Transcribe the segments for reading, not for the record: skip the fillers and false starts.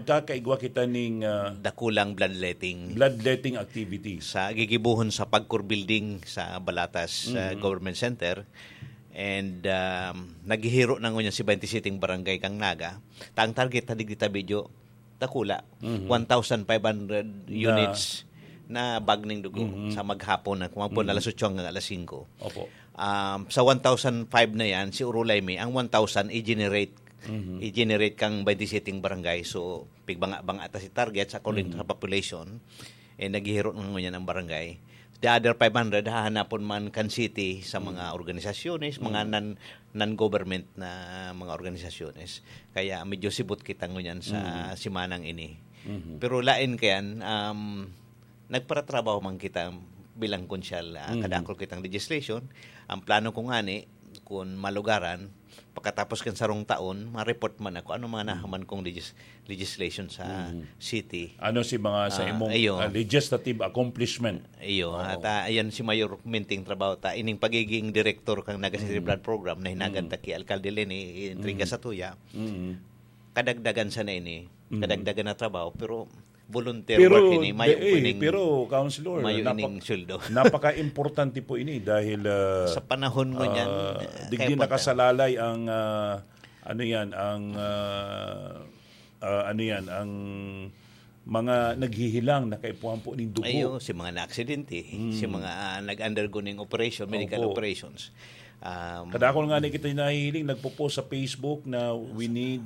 nagkakaigwa kita ning dakulang bloodletting activities. Sa gigibuhon sa Pagcor Building sa Balatas Government Center. And naghihiro na ngunyan si 20 sitting barangay kang naga. Ang target na digita video, dakula. 1,500 units na bagning dugo sa maghapon na kumapon alas 8 hanggang alas 5. Opo. Sa 1,005 na yan, si Urulay may ang 1,000 i-generate kang 20 sitting barangay. So, pigbanga-banga ata si target sa according sa population. Naghihiro na ngunyan ang barangay. The other 500, hahanapon man kan city sa mga organisasyones, mga non-government na mga organisasyones. Kaya medyo sibot kita ngunyan sa simanang ini. Pero lain kayan, nagparatrabaho man kita bilang konsyal, kadakol kitang legislation. Ang plano ko nga ni, kung malugaran, pagkatapos kan sarong taon, ma-report man ako ano mga nahaman kong legislation sa city. Ano si mga sa imong legislative accomplishment. At ayan si Mayor Minting trabaho ta ining pagiging director kang Naga-City Blood Program na hinagan ta ki Alcalde Leni intriga sa tuya. Kadagdagan sa na ini, kadagdagan na trabaho pero volunteer work ini pero councilor napaka-importante po ini dahil sa panahon mo niyan digdi nakasalalay ang ang mga naghihilang na kaipuhan po ning dugo. Si mga na-aksidente, si mga nag-undergo ning operation, medical operations. Kadakol nga ni kita nahihiling nagpo-post sa Facebook na we need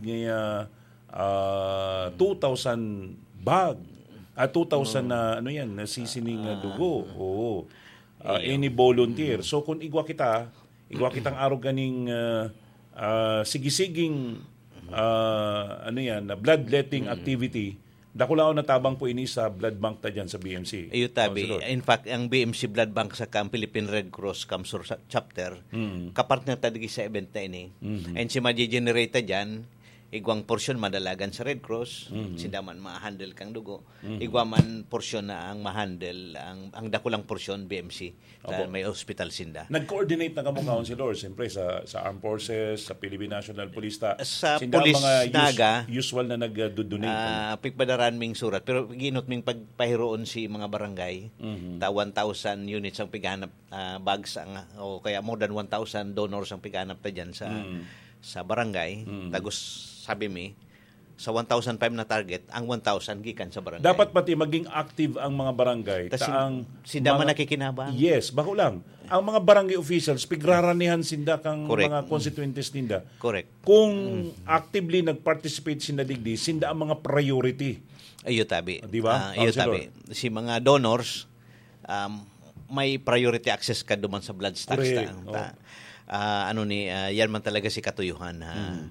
2,000 bag. 2,000 na nasisining dugo. Any volunteer. So kung igwa kitang araw ganing sigisiging bloodletting activity, dakulaw na tabang po ini sa blood bank ta dyan sa BMC. In fact, ang BMC Blood Bank sa Philippine Red Cross Kamsur chapter, kapartner tadigi sa event na ini. And si ma-generate dyan, igwang porsyon madalagan sa Red Cross, sindaman ma-handle kang dugo. Igwaman porsyon na ang ma-handle, ang dakulang porsyon BMC, may hospital sinda. Nag-coordinate na kamo, Councilor, siyempre sa Armed Forces, sa Philippine National Police, sa police naga, usual na nag-donate. Pigpadaran ming surat, pero ginot ming pagpahiroon si mga barangay, 1,000 units ang pighanap, bags, o kaya more than 1,000 donors ang pighanap ta dyan sa barangay. Tagos sabi mi, sa 1,005 na target, ang 1,000 gikan sa barangay. Dapat pati maging active ang mga barangay. Sinda man nakikinabang. Yes, bako lang. Ang mga barangay officials, pigraranihan sinda kang mga constituentes ninda. Correct. Kung actively nag-participate sinda digdi, sinda ang mga priority. Ayo tabi. Di ba? Si mga donors, may priority access ka duman sa blood stocks. Yan man talaga si katuyuhan.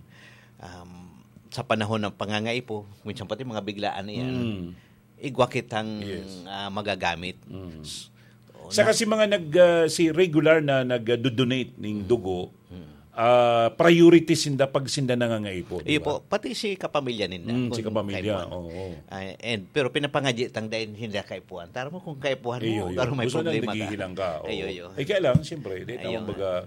Sa panahon ng pangangaipo, minsan pati mga biglaan na yan, igwa kitang magagamit. Sa kasi mga si regular na nag-donate ng dugo, priority sinda pag sinda nangangaipo. Iyo po, pati si kapamilya ninda. Si kapamilya, pero pinapangadya tang dahil hindi kaipuan. Tara mo kung kaipuan mo, taro may problema ka. Gusto nang nagihilang ka. Kaya lang, siyempre, di tawang baga...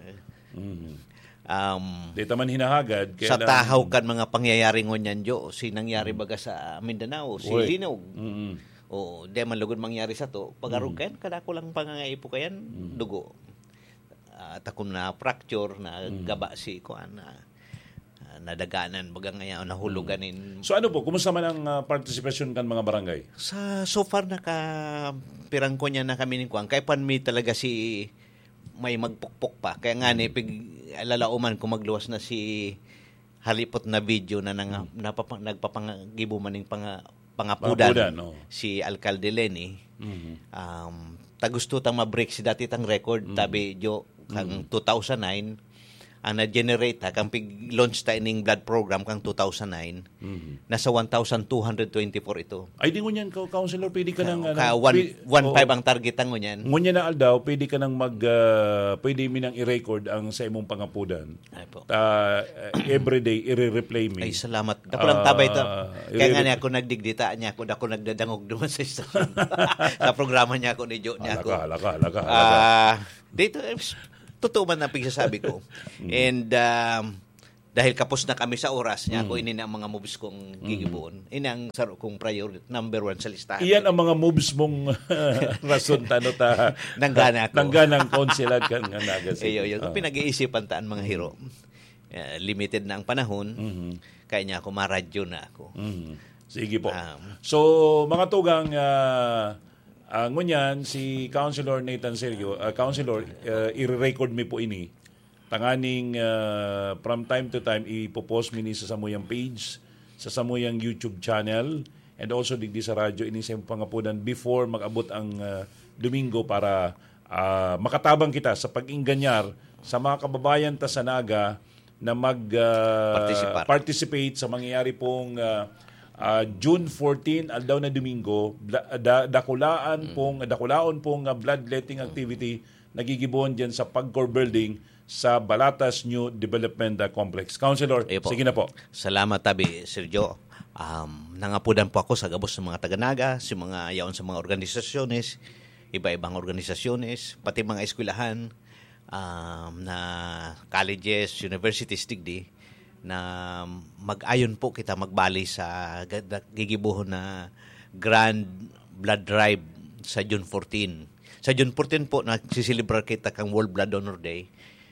di taman hinahagad. Sa tahaw kan mga pangyayari ngunyan jo, sinangyari baga sa Mindanao, si Linog. Di man lugod mangyari sa to. Pag-arog kayan, kadako lang pangangaipo kayan, dugo. Takom na fracture, na gaba si kuan na nadaganan baga ngayon, nahuluganin. So ano po, kumusta man ang participation kan mga barangay? So far pirang ko niya na kami ni kuan. Kaya pan mi talaga si may magpukpok pa. Kaya nga lalauman kung magluwas na si halipot na video na nagpapangibo maning pangapudan si Alcalde Leni. Tagusto tang ma-break si dati tang record tabi jo kang 2009 ang na-generate kang pig-launch ta ining blood program kang 2009 nasa 1,224 ito. Ay di ngunyan ka, Councilor, pwede ka nang 1.5 ang target ang ngunyan. Ngunyan na aldaw, pwede ka nang pwede mi nang i-record ang sa imong pangapudan. Everyday i-replay mi. Ay salamat. Dako lang tabay to. Kaya nga niya ako nagdigdita niya ako nagdadangog duman sa station. Sa programa niya ako ni Jo niya ako. Alaka. Dito totoo man ang pagsasabi ko. And dahil kapos na kami sa oras niya, ako ini na ang mga moves kong gigibuon. Ini ang saro kong priority number 1 sa listahan. Iyan ang mga moves mong rason ta nanggana ko. nangganang konsilad kang naga. Iyo, pinag-iisipan taan mga hero. Limited na ang panahon, kaya niya ako maradyo na ako. Sige po. So, mga tugang, ngunyan, si Councilor Nathan Sergio, Councilor, i-record mi po ini. Tanganing from time to time, ipopost mi ni sa samuyang page, sa samuyang YouTube channel, and also digdi sa radyo, ini sa pangapunan before mag-abot ang Domingo para makatabang kita sa pag-inganyar sa mga kababayan ta sa Naga na mag-participate sa mangyayari pong June 14 aldaw na Domingo, dakulaon pong bloodletting activity nagigibon diyan sa Pagcor Building sa Balatas New Development Complex. Councilor, sige na po. Salamat tabi, Sergio. Nangapudan po ako sa gabos ng mga taga-Naga, si mga yaon sa mga organisasyones, iba-ibang organisasyones, pati mga eskwelahan, na colleges, universities, digdi, na mag-ayon po kita magbali sa gigibuhon na Grand Blood Drive sa June 14. Sa June 14 po, nagsisilibrar kita kang World Blood Donor Day.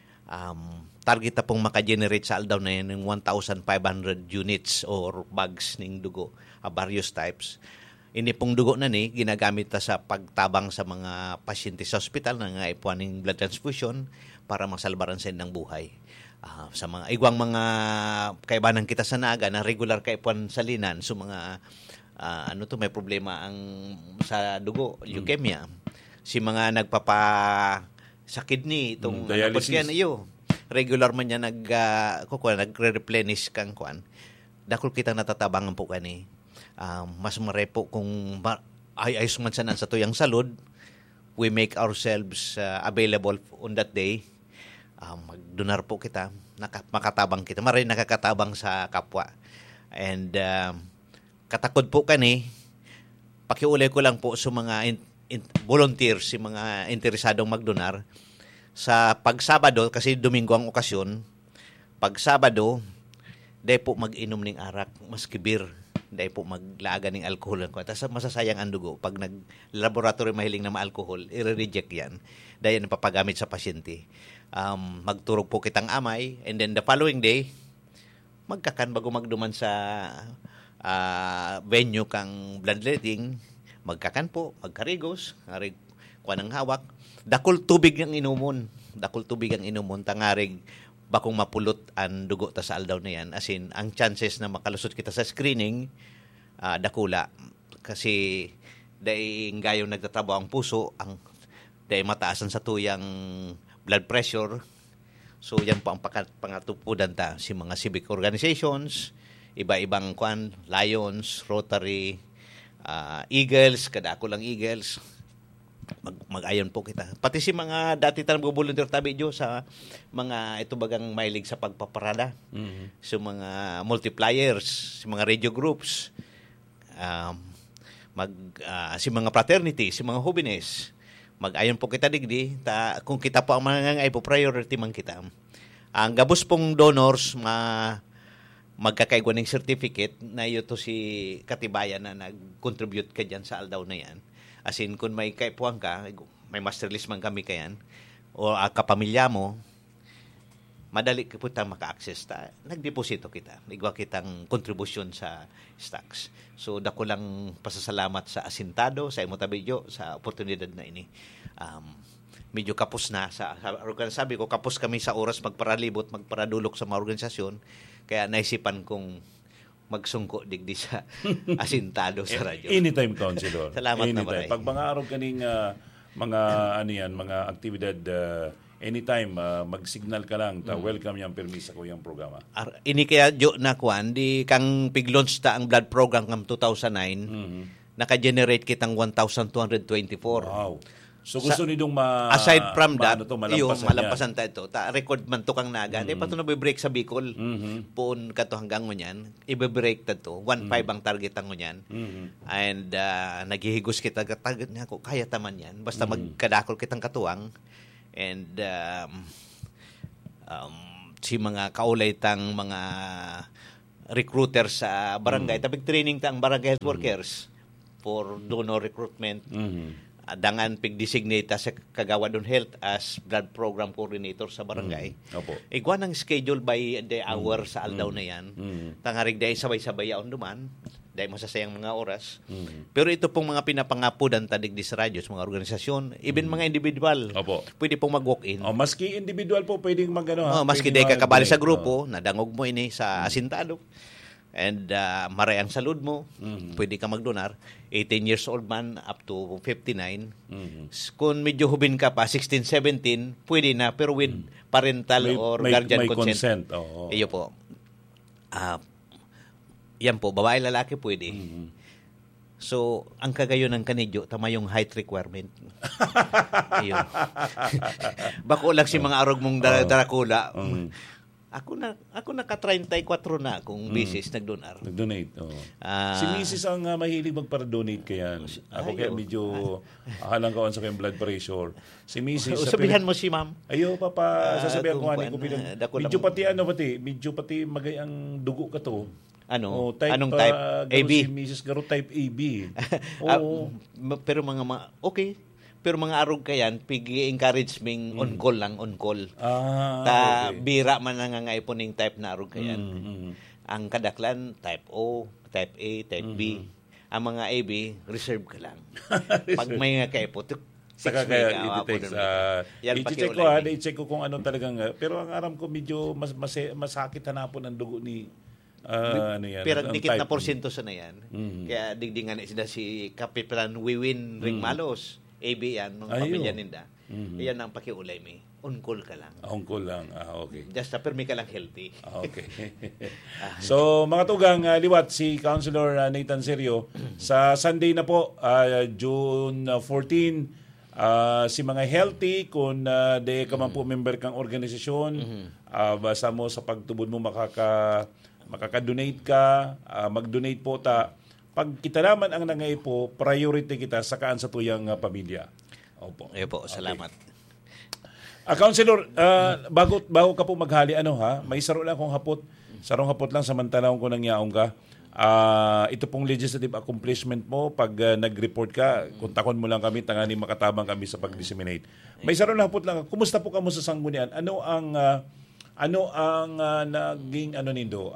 Target na pong maka-generate sa aldaw na yan ng 1,500 units or bags ng dugo, various types. Ini pong dugo na ni, ginagamit ta sa pagtabang sa mga pasyente sa ospital na nga ipuan ng blood transfusion para masalbaran sa ng buhay. Sa mga igwang mga kaibanan kita sa Naga na regular kaipuan sa linan, so mga may problema ang sa dugo, leukemia. Si mga sa kidney, itong dialysis. Regular man niya nagre-replenish kang kuan. Dakol kitang natatabangan po kani. Mas marepo kung ayos man sa tuyang salud, we make ourselves available on that day. Magdonar po kita, makatabang kita. Maray nakakatabang sa kapwa. And katakod po kani, pakiulay ko lang po sa mga volunteers, si mga interesadong magdonar. Sa pagsabado, kasi Domingo ang okasyon, pagsabado, dahil po mag-inom ng arak, maski beer, dahil po maglaga ng alcohol. Tapos masasayang ang dugo. Pag nag-laboratory mahiling na ma-alcohol, i-reject yan. Dahil napapagamit sa pasyente. Magturog po kitang amay, and then the following day, magkakan bago magduman sa venue kang bloodletting, magkakan po, magkarigos, kuha ng hawak, dakol tubig ang inumon, tangarig bakong mapulot ang dugo ta sa aldaw na yan. As in, ang chances na makalusot kita sa screening, dakula. Kasi dahil gayon nagtatrabaho ang puso, dahil mataasan sa tuyang blood pressure. So yan po ang pangatupudan ta, si mga civic organizations, iba-ibang Lions, Rotary, Eagles, kadako lang Eagles, mag-ayon po kita. Pati si mga dati tanong volunteer tabi jo sa mga ito bagang mailig sa pagpaparada. So mga multipliers, si mga radio groups, si mga fraternity, si mga jóvenes, mag-ayon po kita digdi. Kung kita po ang mga po priority man kita. Ang gabos pong donors, magkakaigwa ng certificate na ito si katibayan na nag-contribute ka dyan sa aldaw na yan. As in, kung may kaipuan ka, may master list man kami kayan, o kapamilya mo, madali ka po maka-access ta. Nagdeposito kita. Igwa kitang kontribusyon sa stocks. So, dako lang pasasalamat sa asintado, sa imotabidyo, sa oportunidad na ini. Medyo kapos na. Sabi ko, kapos kami sa oras magparalibot, magparadulok sa mga organisasyon. Kaya naisipan kong magsungko digdi sa asintado sa radyo. Anytime, Councilor. Salamat na maray. Pag mga araw kaning mga aktibidad, anytime, mag-signal ka lang, welcome yung permisa ko yung programa. Ini kaya jo na kuan, di kang pig-launch ta ang blood program ng 2009, naka-generate kitang 1,224. Wow. So gusto nidong aside from that, malampasan ta ito. Record man to kang Naga. Di pa ito na-break sa Bicol. Poon ka to hanggang ngunyan. I-break ta to. 1.5 ang target ang ngunyan. And naghihigos kita. Target niya ako. Kaya taman yan. Basta magkadakol kitang katuwang. And si mga kaulay tang mga recruiter sa barangay, tapig training tang barangay health workers for donor recruitment. Dangan pig-designate sa Kagawadon Health as blood program coordinator sa barangay. Opo. Igwa ng schedule by the hour sa aldaw na yan. Tangarig dahil sabay-sabay yaon duman. Dahil masasayang mga oras. Pero ito pong mga pinapangapudan tadig di sa radyo sa mga organisasyon, even mga individual, Opo. pwede pong mag-walk-in. Maski individual po pwedeng magano ha. Maski Pwedeng di ka kabali sa mag-donate. grupo, nadangog mo ini sa asintado. And maray ang salud mo, pwede ka magdonar. 18 years old man up to 59. Kung medyo hubin ka pa, 16, 17, pwede na. Pero with parental or guardian may consent. Oo. Iyo po. Yan po, babae lalaki pwede. So, ang kagayon ng kanidyo, tama yung height requirement. Ayun. Bako lang si mga arog mong darakula. Ako naka 34 na kung bisis nagdonar. Nag-donate. Si Mrs. ang mahilig magpara-donate kaya. Ako kaya medyo halang kawan sa kayong blood pressure. Si Mrs. Sabihan mo si ma'am. Ayo sasabihan ko ani ko medyo pati magay ang dugo ka to. Ano? Anong type? AB? Si Mrs. Garo type AB. Oo. Pero okay. Pero mga arog kayan, pigi-encourage ming on-call lang, on-call. Okay. Bira man nangangaipon ng type na arog kayan. Ang kadaklan, type O, type A, type B. Ang mga AB, reserve ka lang. Pag may nga kaipon, saka kaya i-detect. I-check ko i-check ko kung ano talagang. Pero ang aram ko medyo masakit hanapon ang dugo ni ano yan. Pero dikit na porsyento sa na yan. Kaya digdingan sila si Kapitan Wiwin Ringmalos. AB yan, ng pamilya ninda. Yan ang pakiulay mi. On-call ka lang. On-call lang. Okay. Just permi ka lang healthy. Okay. So, mga tugang, liwat si Councilor Nathan Serio. Sa Sunday na po, June 14, si mga healthy, kung di ka man po member kang organisasyon, basta mo sa pagtubod mo makaka-donate ka, mag-donate po ta. Pag kita naman ang nangay po, priority kita sa kaan sa tuyang pamilya. Opo. Opo, salamat. Councilor, bago ka po maghali, may saro lang akong hapot. Sarong hapot lang, samantalang ko nang yaong ka. Ito pong legislative accomplishment mo, pag nag-report ka, kontakon mo lang kami, tangani makatabang kami sa pag-disseminate. May saro lang hapot lang. Kumusta po kamo sa sanggunian? Ano ang naging nindo?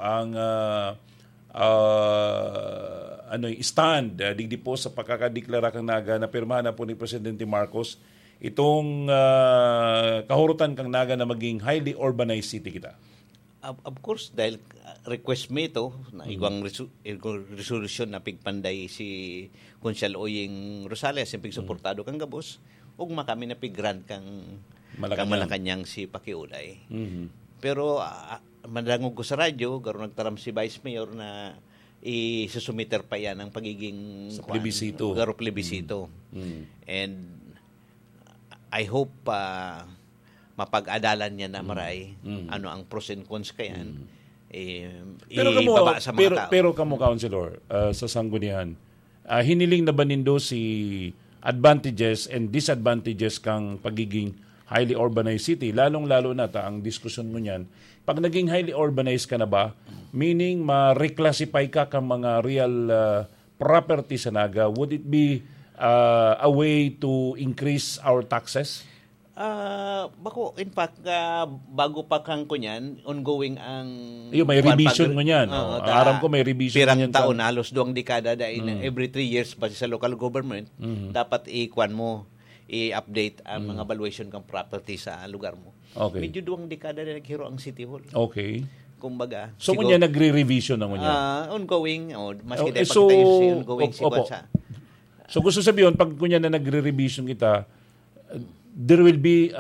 Stand digdi po sa pagkakadeklara kang naga na pirmahan na po ni Presidente Marcos itong kahurutan kang naga na maging highly urbanized city kita. Of course, dahil request mo ito, na igwang resolution na pigpanday si Consial Oying Rosales, yung pigsuportado kang gabos, ug makami na pig-grant kang Malacanang si Pakiulay. Pero madangog ko sa radyo, garo nagtaram si Vice Mayor na isusumiter pa yan ang pagiging plebisito. Garo plebisito. And I hope mapag-adalan niya na maray ano ang pros and cons kayan. Ibaba sa mga tao. Pero kamo, Councilor, sa sanggunian, hiniling na ba nindo si advantages and disadvantages kang pagiging highly urbanized city? Lalong-lalo na ang diskusyon mo niyan. Pag naging highly urbanized ka na ba, meaning ma-reclassify ka kang mga real property sa Naga, would it be a way to increase our taxes? Bako, in fact, bago pa kang kunyan, ongoing ang... May revision mo niyan. Aram ko may revision pirang niyan. Pirang taon, halos 2 dekada dahil every 3 years pa sa local government, dapat i-update ang mga valuation ng property sa lugar mo. Okay. Medyo 2 dekada na naghiro ang City Hall. Okay. Kumbaga. So, kung nagre-revision na mo niya? Ongoing. Maski dahil pagkatayo ongoing si Kwanza. So, gusto sabihin, pag kunya na nagre-revision kita, there will be,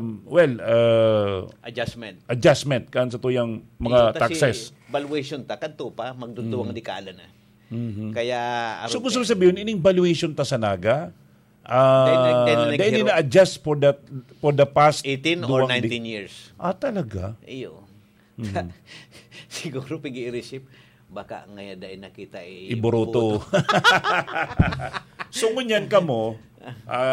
adjustment kan sa tuyang mga taxes. Valuation ta, kanto pa, magduduwang dekada na. Kaya... So, gusto sabihin, ining valuation ta sa Naga, dahil na-adjust for the past 18 or 19 years. Talaga? Iyo. Siguro pag-i-receive, baka ngayon dahil nakita iburuto. So, ngunyan ka mo,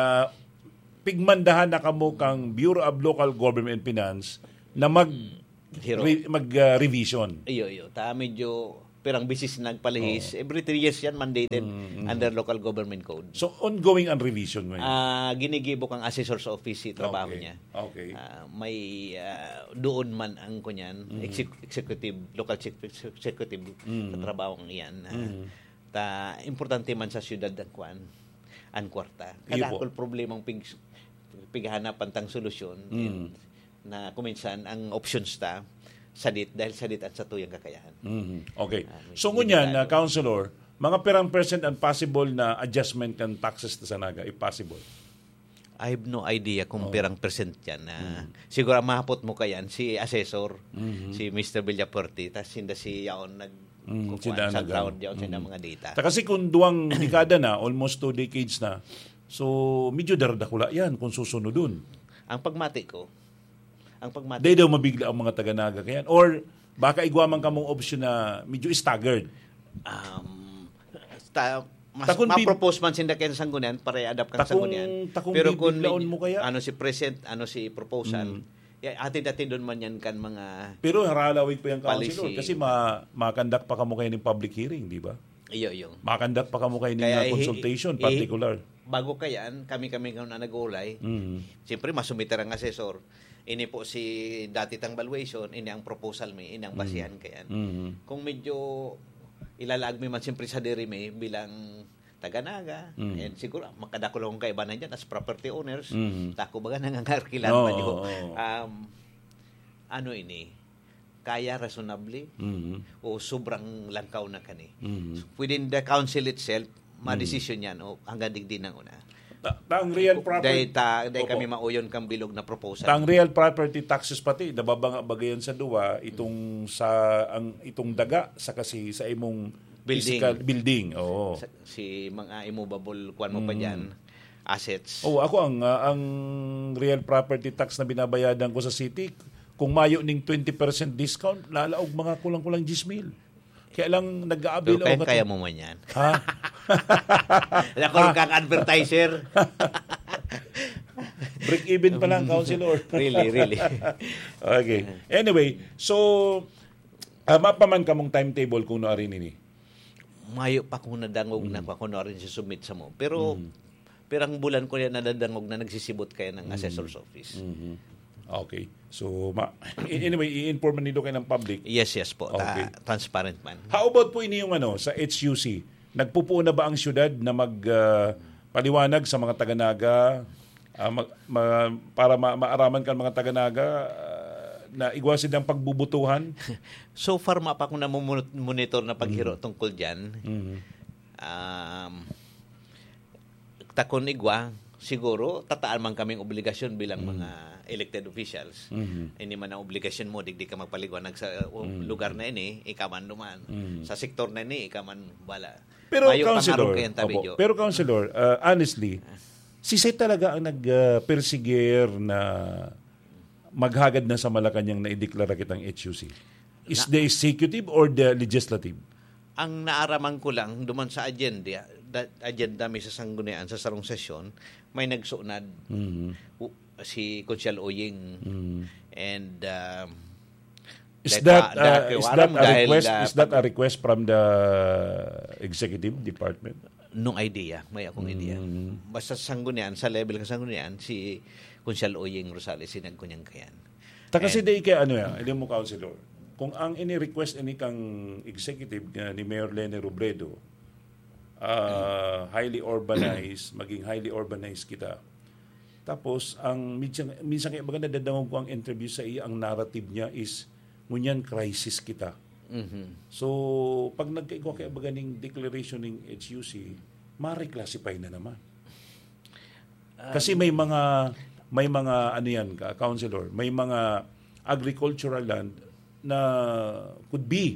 pigmandahan na kamo kang Bureau of Local Government and Finance na hero. mag-revision. Iyo. Ta medyo perang bisis nagpalihis. Every 3 years yan mandated under local government code. So, ongoing ang revision ngayon? Ginigibok ang assessor's office si trabaho niya. Okay. May doon man ang kunyan, executive, local executive sa trabaho iyan. Ta importante man sa syudad ang kwarta. Kadakol problemang pighanapan tang solusyon na kuminsan ang options ta dahil sadit at sa tuyang kakayahan. Okay. So ngunyan, Councilor, mga perang percent and possible na adjustment ng taxes sa Naga, if possible? I have no idea kung perang percent yan. Siguro mahapot mo kayan, si Assessor, si Mr. Villapuerte, tapos hindi si Yaon sa ground yaon sa mga data. Kasi kung duwang dekada na, almost 2 decades na, so medyo daradakula yan kung susunod dun. Ang pagmati ko, Day daw mabigla ang mga taga-Naga kayan. Or baka igwaman ka mong option na medyo staggered. Ma-propose man sinda kayo sa Sanggunian para i-adapt kang Sanggunian. Pero kung mo kaya? Ano si present, ano si proposal, atin doon man yan kan mga pero haralawig pa yung councilor kasi makandak pa kamo kayo ng public hearing, di ba? Iyo. Makandak pa kamo kayo ng consultation, particular. Bago kayan, kami na nag-ulay, siyempre masumiter ang assessor. Ini po si dati tang valuation, ini ang proposal may, ini ang basihan kayan. Kung medyo ilalag mi man siyempre sa diri may bilang taga-Naga, and siguro makadakulong kay banan dyan as property owners, tako baga nangangarkilan man yun. Ano ini? Kaya reasonably o sobrang langkaw na kani. Within the council itself, ma-decision yan o hanggang digdi ng una. Tang real property dahil kami mauyon kang bilog na proposal. Tang real property taxes pati nababanga bagayan sa duwa itong daga sa kasi sa imong physical building. Si mga immovable kuan mo pa diyan assets. Ako ang real property tax na binabayadan ko sa city kung mayo ning 20% discount lalaog mga kulang-kulang 10,000. Kaya lang nag-aabil ako. Kaya mo man yan. Ha? Nakulong kang advertiser. Break even pa lang, Councilor. Really. Okay. Anyway, so, mapaman ka mong timetable kung naarin ini? Mayo pa kung nadangog na kung naarin si submit sa mo. Pero, pirang bulan ko yan nadadangog na nagsisibot kayo ng assessor's office. Okay. So, anyway, i-inform nito kayo ng public. Yes po. Okay. Transparent man. How about po ini yung sa HUC? Nagpupuo na ba ang syudad na magpaliwanag sa mga taga-Naga para maaraman kan mga taga-Naga na igwasin ang pagbubutuhan? So far, mapa ko na monitor na paghiro tungkol dyan. Takon igwa, siguro, tataan man kaming obligasyon bilang mga elected officials. Ini man ang obligasyon mo, digdi ka magpaliwanag sa lugar na ini, ikaman duman. Sa sektor na ini, ikaman bala. Pero Councilor, honestly, si Seth talaga ang nag-persigir na maghagad na sa Malacanang na ideklara kitang HUC. Is the executive or the legislative? Ang naaraman ko lang, duman sa agenda may sa Sanggunian, sa sarong sesyon, may nagsuunad si Consial Oying and is that a request from the executive department? No idea, may akong idea. Basta sa Sanggunian, sa level ka Sanggunian, si Consial Oying Rosales sinagkunyang kayan. Kasi day kaya hindi mo, Councilor, kung ang ini-request ini kang executive ni Mayor Lene Robredo, highly urbanized, maging highly urbanized kita. Tapos, ang minsan kaya maganda dadangog ko ang interview sa iya, ang narrative niya is, ngunyan crisis kita. So, pag nagkaigwa kaya baganing declaration ng HUC, ma-reclassify na naman. Kasi may mga ano yan, Councilor, may mga agricultural land na could be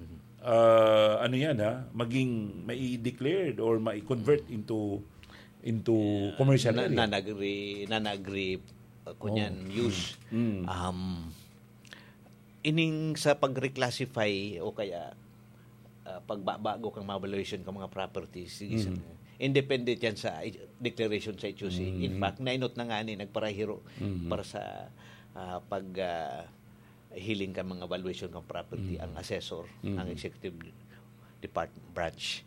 maging mai-declared or mai-convert into commercial area. Nanagri kunyan use. Ining sa pag-reclassify o kaya pagbabago kang valuation ng mga properties, independent yan sa declaration sa HUC. In fact, nainot na nga ni nagparahiro para sa hiling ka mga valuation ng property ang assessor, ang executive department branch.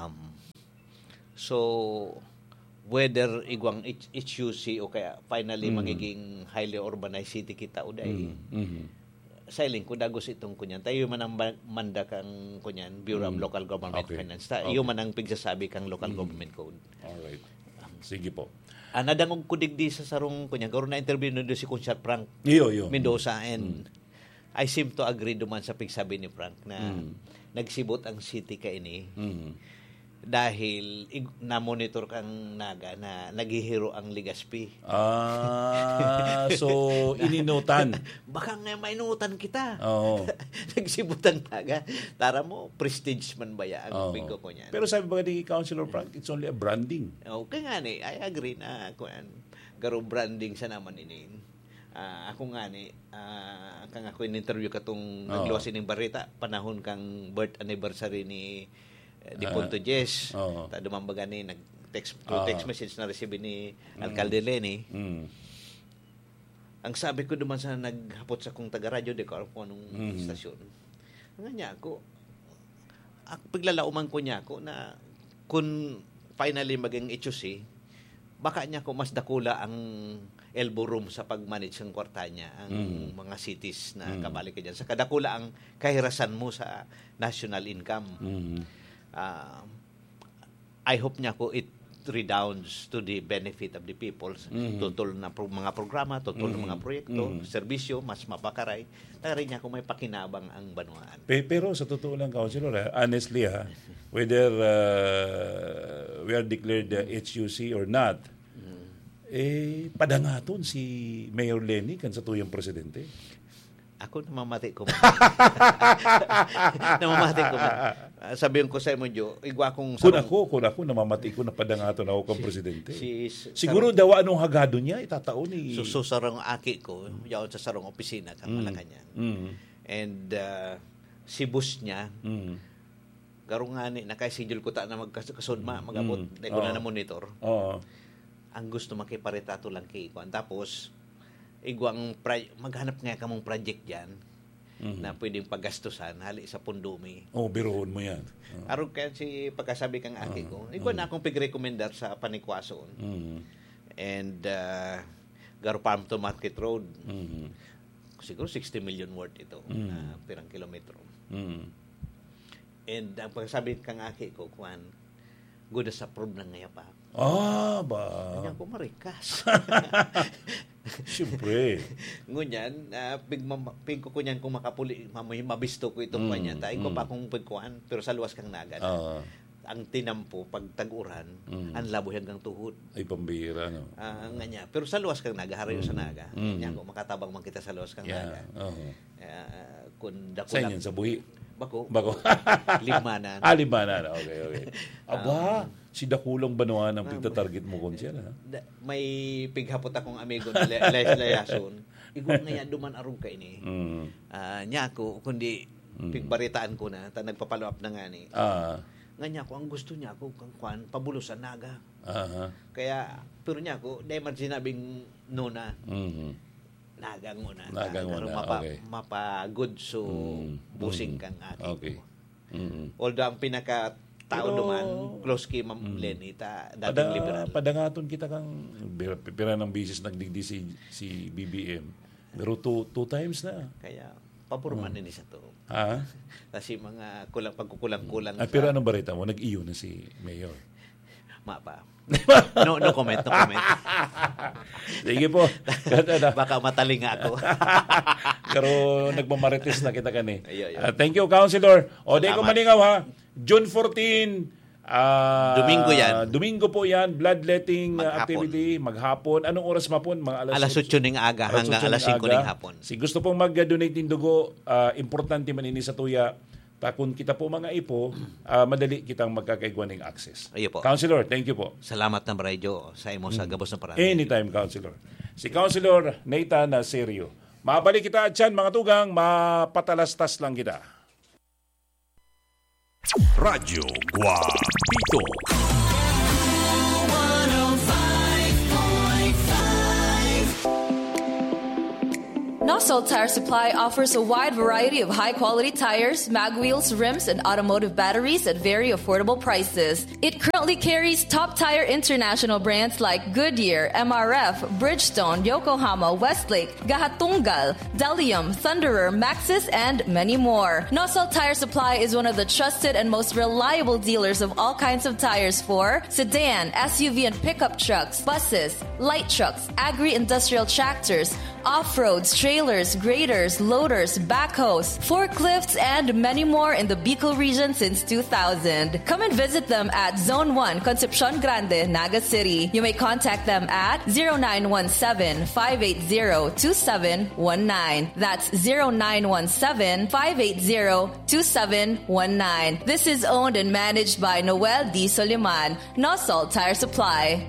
So whether igwang HUC o kaya finally magiging highly urbanized city kita uday. Sailing ko dagos itong kunyan. Tayo man ang manda kang kunyan, Bureau of Local Government Finance. Tayo man ang pigsasabi kang Local Government Code. Alright. Sige po. Nadangog ko digdi sa sarong kunyan. Karoon na interview na si Conchar Frank Mendoza, and I seem to agree duman sa pigsabi ni Frank na nagsibot ang city ka ini dahil na-monitor kang Naga na naghihiro ang Legazpi. So ininutan. Baka nga mainutan kita. Oo. Nagsibot ang Naga. Tara mo, prestige man ba ya ang bingo ko niyan. Pero sabi ba ni Councilor Frank, it's only a branding. Okay nga ni, I agree na garo branding sa naman ini. Ako nga ni, kang ako in-interview katong nagluwas ng barita, panahon kang birth anniversary ni Di Punto Jess. Ta dumambaga ni text message na receive ni Alcalde Lenny. Ang sabi ko duman sa naghapot sa kong taga-radyo de ko anong istasyon. Nga niya ako piglalauman ko niya ako na kung finally maging HUC, baka niya ko mas dakula ang elbow room sa pag-manage ng kwarta niya, ang mga cities na kabalik ka dyan. Sa kadakula ang kahirasan mo sa national income. I hope niya ko it redounds to the benefit of the people. Tutol na mga programa, tutol na mga proyekto, serbisyo, mas mapakaray. Tagarin niya ko may pakinabang ang Banwaan. Pero sa totoo lang, Councilor, honestly, whether we are declared HUC or not, padangaton si Mayor Lenny kan sa tuyang presidente. Ako namamati ko. Namamati ko. Sabihin ko sa imo, Jo, igwa kong... Kung ako, namamati ko na padangaton ako kang presidente. Siguro daw anong hagado niya, itatao ni... So sarong aki ko, yaon sa sarong opisina kang Malacanang. And si boss niya, garong nga ni, nakaisidul ko ta na magkasudma, magabot, na ko na monitor. Ang gusto makiparitato lang kay Ikuan. Tapos, igwang maghanap nga kamong project diyan na pwedeng paggastusan hali sa Pundumi. Biroon mo yan. Aron kaya si pagkasabi kang aki ko, igwan na akong pig-recommendar sa Panikwason. And Garo Farm to Market Road. Siguro 60 million worth ito na pirang kilometro. And ang pagkasabi kang aki ko, Kuan, good as approved na ngayon pa. Ba? Kanya ko marikas. Siyempre. Ngunyan, pig ko kunyan kung makapuli, mabisto ko itong kanya. Tayo ko pa kung pagkuhan, pero sa luwas kang Naga. Ang tinampo, pag tag-uran, ang laboy hanggang tuhod. Ay, pambira, no? Nga pero sa luwas kang Naga, harayo sa Naga. Kanya ko, makatabang man kita sa luwas kang Naga. Sa inyo, sa buhi? Bako. 5 na. 5 na. Okay. Aba, si Dakulong Banwaan ang pigta-target mo kung siya. May pighapot akong amigo na layason. Igwa nga yan, duman arong ka ini. Niya ako, kundi pigbaritaan ko na, nagpapalo up na nga ni. Nga niya ako, ang gusto niya ako, kang pabulusan Naga. Kaya, pero niya ako, dahil man sinabing nuna. Nagang muna. Okay. Mapa-good so busing kang akin. Okay. Although ang pinaka-tao naman, close kay Ma'am Lenny, dating liberal. Padangaton kita kang pira ng bisis nagdigdi si BBM. Pero two times na. Kaya, paporman din sa to. Kasi mga pagkukulang-kulang. Pero anong barita mo? Nag-iyo na si Mayor. Mapa. No comment. Sige po. Baka mataling ako. Pero nagmamarites na kita kani. Thank you, Councilor. Di ko malingaw ha. June 14, Domingo yan. Domingo po yan. Bloodletting activity. Maghapon. Anong oras mapon? Mga alas 8 ng aga hanggang alas 5 ng hapon. Si gusto pong mag-donate ng dugo, importante man ini sa tuya. Kung kita po mga ipo, madali kitang magkakaigwan ng access. Councilor, thank you po. Salamat na Barayjo sa imo sa gabos na paraan. Anytime, Councilor. Si Councilor Nathan Serio. Mabalik kita dyan, mga tugang, mapatalastas lang kita. Radyo Guapito. Nosol Tire Supply offers a wide variety of high-quality tires, mag wheels, rims, and automotive batteries at very affordable prices. It currently carries top tire international brands like Goodyear, MRF, Bridgestone, Yokohama, Westlake, Gahatungal, Delium, Thunderer, Maxxis, and many more. Nosol Tire Supply is one of the trusted and most reliable dealers of all kinds of tires for sedan, SUV and pickup trucks, buses, light trucks, agri-industrial tractors, off-roads, trailers, graders, loaders, backhoes, forklifts, and many more in the Bicol region since 2000. Come and visit them at Zone 1, Concepcion Grande, Naga City. You may contact them at 0917-580-2719. That's 0917-580-2719. This is owned and managed by Noel D. Soliman, Nosol Tire Supply.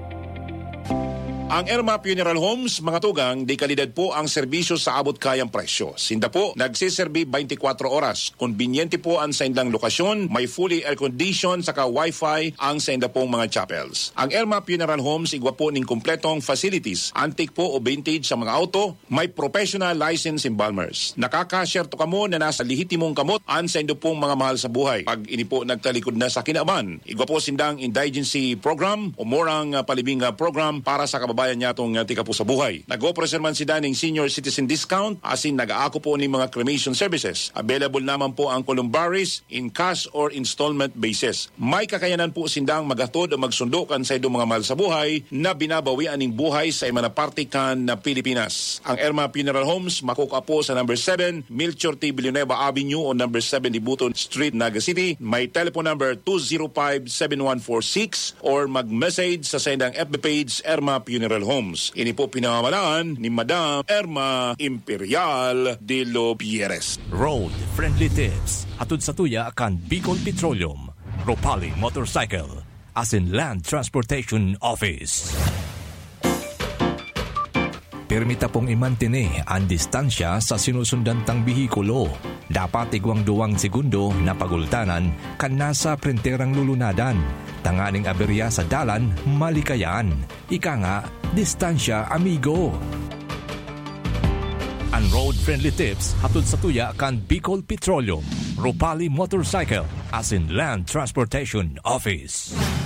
Ang Erma Funeral Homes, mga tugang, di kalidad po ang serbisyo sa abot kayang presyo. Sinda po, nagsiserbi 24 oras. Konbinyente po ang sa indang lokasyon, may fully air-conditioned saka wifi ang sa inda pong mga chapels. Ang Erma Funeral Homes, igwa po ning kompletong facilities. Antique po o vintage sa mga auto, may professional license embalmers. Nakaka-share to kamo na nasa lihitimong kamot ang sa indo pong mga mahal sa buhay. Pag ini po nagtalikod na sa kinaban, igwa po sindang indigency program o morang palibing program para sa kababayan niya itong tika po sa buhay. Nag-offer man si Daning senior citizen discount asin nag-aako po ni mga cremation services. Available naman po ang columbaries in cash or installment basis. May kakayanan po sindang magatod o magsundukan sa idong mga mahal sa buhay na binabawian ng buhay sa imanapartikan na Pilipinas. Ang Erma Funeral Homes makuka po sa number 7 Melchor T. Villanueva Avenue o number 7 Dibuton Street, Naga City. May telephone number 205-7146 or mag-message sa sendang FB page Erma Funeral Homes. Ini po pinamamalaan ni Madam Erma Imperial de Lobieres. Road Friendly Tips. Hatod sa tuya kan Bicol Petroleum, Ropali Motorcycle, as in Land Transportation Office. Permita pong imantine ang distansya sa sinusundantang bihikulo. Dapat igwang 2 segundo na pagultanan kan nasa printerang lulunadan. Tanganing aberya sa dalan, malikayan. Ika nga, distansya amigo. Ang road-friendly tips hatod sa tuya kan Bicol Petroleum, Ropali Motorcycle, as in Land Transportation Office.